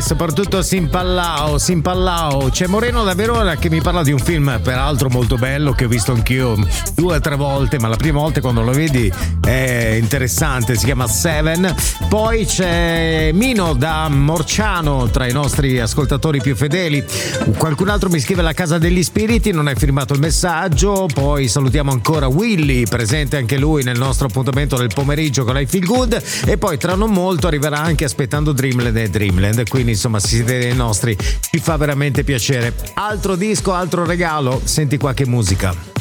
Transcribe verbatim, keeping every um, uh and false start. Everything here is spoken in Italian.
soprattutto Simpallao, Simpallao. C'è Moreno da Verona che mi parla di un film peraltro molto bello che ho visto anch'io due o tre volte, ma la prima volta quando lo vedi è interessante, si chiama Seven. Poi c'è Mino da Morciano, tra i nostri ascoltatori più fedeli. Qualcun altro mi scrive La Casa degli Spiriti, non hai firmato il messaggio. Poi salutiamo ancora Willy, presente anche lui nel nostro appuntamento del pomeriggio con I Feel Good, e poi tra non molto arriverà anche Aspettando Dreamland e Dreamland, quindi insomma se siete dei nostri ci fa veramente piacere. Altro disco, altro regalo, senti qua che musica.